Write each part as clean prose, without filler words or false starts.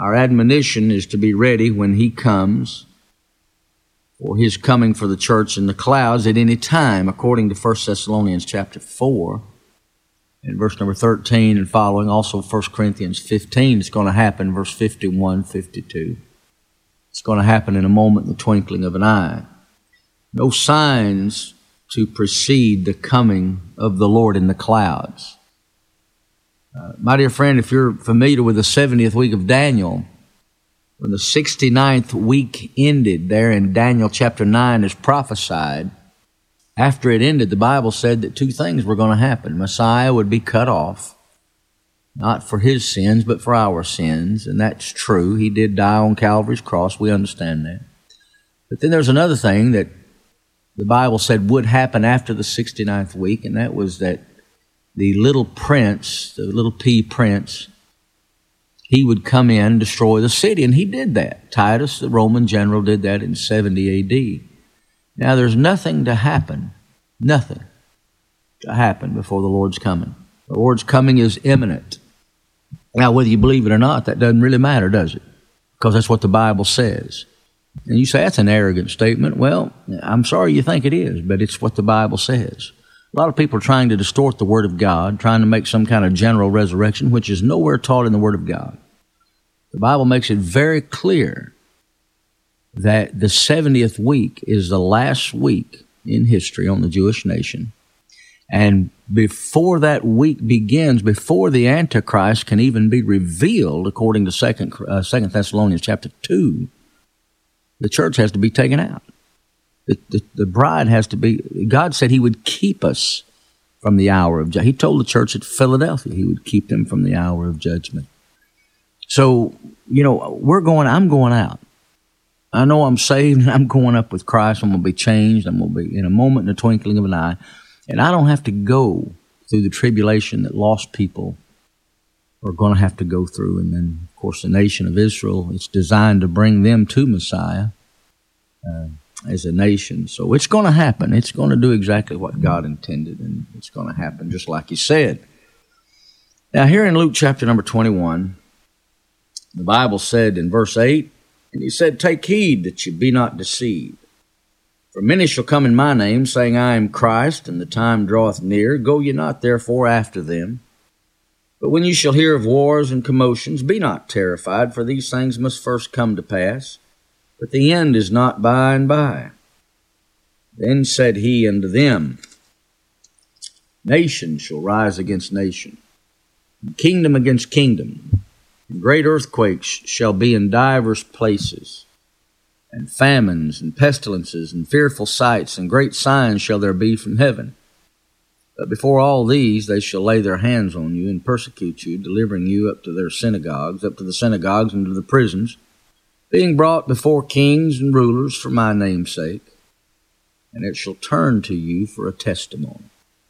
Our admonition is to be ready when He comes, for His coming for the church in the clouds at any time, according to 1 Thessalonians chapter 4, and verse number 13 and following, also 1 Corinthians 15. It's going to happen, verse 51, 52. It's going to happen in a moment, in the twinkling of an eye. No signs to precede the coming of the Lord in the clouds. My dear friend, if you're familiar with the 70th week of Daniel, when the 69th week ended there in Daniel chapter 9 is prophesied, after it ended, the Bible said that two things were going to happen. Messiah would be cut off, not for His sins, but for our sins, and that's true. He did die on Calvary's cross. We understand that. But then there's another thing that the Bible said would happen after the 69th week, and that was that the little prince, the little P prince, he would come in and destroy the city, and he did that. Titus, the Roman general, did that in 70 A.D. Now, there's nothing to happen before the Lord's coming. The Lord's coming is imminent. Now, whether you believe it or not, that doesn't really matter, does it? Because that's what the Bible says. And you say, that's an arrogant statement. Well, I'm sorry you think it is, but it's what the Bible says. A lot of people are trying to distort the Word of God, trying to make some kind of general resurrection, which is nowhere taught in the Word of God. The Bible makes it very clear that the 70th week is the last week in history on the Jewish nation. And before that week begins, before the Antichrist can even be revealed, according to 2 Thessalonians chapter 2, the church has to be taken out. The bride has to be, God said He would keep us from the hour of judgment. He told the church at Philadelphia He would keep them from the hour of judgment. So, I'm going out. I know I'm saved and I'm going up with Christ. I'm going to be changed. I'm going to be in a moment, in the twinkling of an eye. And I don't have to go through the tribulation that lost people are going to have to go through. And then, of course, the nation of Israel, it's designed to bring them to Messiah as a nation. So it's going to happen. It's going to do exactly what God intended, and it's going to happen just like He said. Now, here in Luke chapter number 21, the Bible said in verse 8, and He said, "Take heed that you be not deceived. For many shall come in my name, saying, I am Christ, and the time draweth near. Go ye not therefore after them. But when ye shall hear of wars and commotions, be not terrified, for these things must first come to pass. But the end is not by and by. Then said He unto them, Nation shall rise against nation, and kingdom against kingdom. And great earthquakes shall be in divers places, and famines and pestilences and fearful sights, and great signs shall there be from heaven. But before all these they shall lay their hands on you and persecute you, delivering you up to the synagogues and to the prisons, being brought before kings and rulers for my name's sake. And it shall turn to you for a testimony.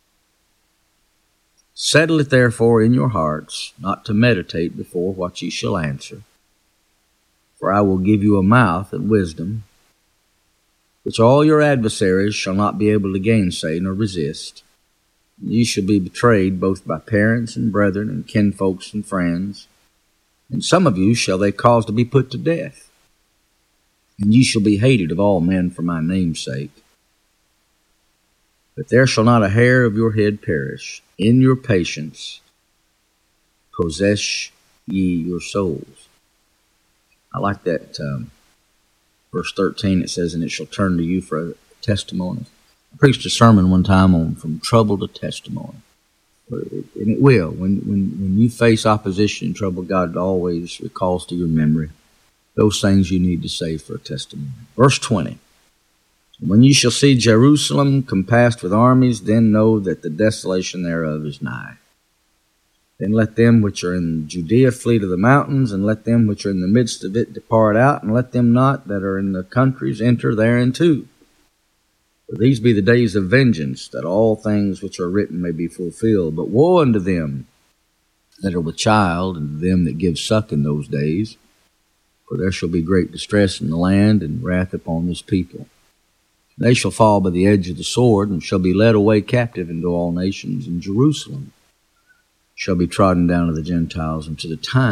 Settle it therefore in your hearts, not to meditate before what ye shall answer. For I will give you a mouth and wisdom, which all your adversaries shall not be able to gainsay nor resist. And ye shall be betrayed both by parents and brethren and kinfolks and friends. And some of you shall they cause to be put to death. And ye shall be hated of all men for my name's sake. But there shall not a hair of your head perish. In your patience possess ye your souls." I like that verse 13. It says, "And it shall turn to you for a testimony." I preached a sermon one time on from trouble to testimony. And it will. When you face opposition and trouble, God always recalls to your memory those things you need to say for a testimony. Verse 20. "When you shall see Jerusalem compassed with armies, then know that the desolation thereof is nigh. Then let them which are in Judea flee to the mountains, and let them which are in the midst of it depart out, and let them not that are in the countries enter thereinto. For these be the days of vengeance, that all things which are written may be fulfilled. But woe unto them that are with child, and to them that give suck in those days. For there shall be great distress in the land, and wrath upon this people. They shall fall by the edge of the sword, and shall be led away captive into all nations, and Jerusalem shall be trodden down of the Gentiles unto the time